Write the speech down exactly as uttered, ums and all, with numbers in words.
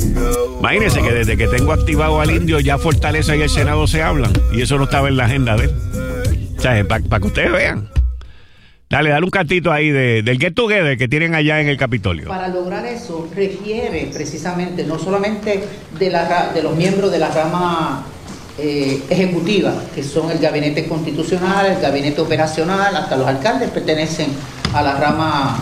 Imagínense que desde que tengo activado al indio, ya Fortaleza y el Senado se hablan. Y eso no estaba en la agenda de él. O sea, para pa que ustedes vean. Dale, dale un cantito ahí de, del Get Together que tienen allá en el Capitolio. Para lograr eso requiere precisamente no solamente de, la, de los miembros de la rama eh, ejecutiva, que son el gabinete constitucional, el gabinete operacional, hasta los alcaldes pertenecen a la rama